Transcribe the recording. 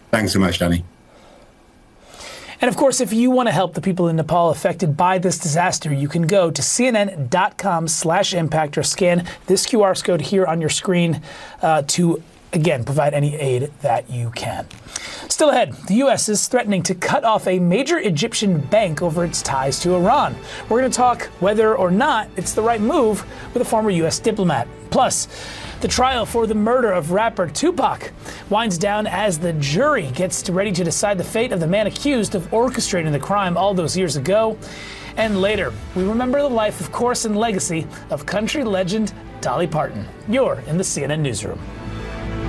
Thanks so much, Danny. And of course, if you want to help the people in Nepal affected by this disaster, you can go to cnn.com/impact or scan this QR code here on your screen to, again, provide any aid that you can. Still ahead, the U.S. is threatening to cut off a major Egyptian bank over its ties to Iran. We're going to talk whether or not it's the right move with a former U.S. diplomat. Plus, the trial for the murder of rapper Tupac winds down as the jury gets ready to decide the fate of the man accused of orchestrating the crime all those years ago. And later, we remember the life, of course, and legacy of country legend Dolly Parton. You're in the CNN Newsroom.